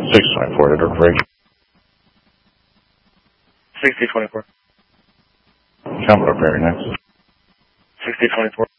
624 to Dirk Bridge. 6024. Commodore Perry next. 6024.